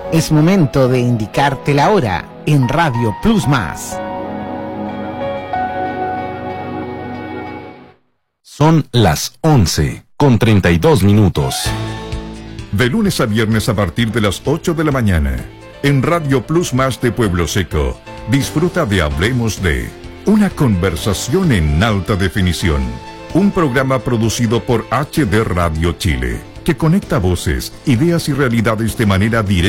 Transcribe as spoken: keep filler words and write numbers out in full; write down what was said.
Es momento de indicarte la hora en Radio Plus Más. Son las once con treinta y dos minutos. De lunes a viernes a partir de las ocho de la mañana, en Radio Plus Más de Pueblo Seco, disfruta de Hablemos de una conversación en alta definición. Un programa producido por H D Radio Chile, que conecta voces, ideas y realidades de manera directa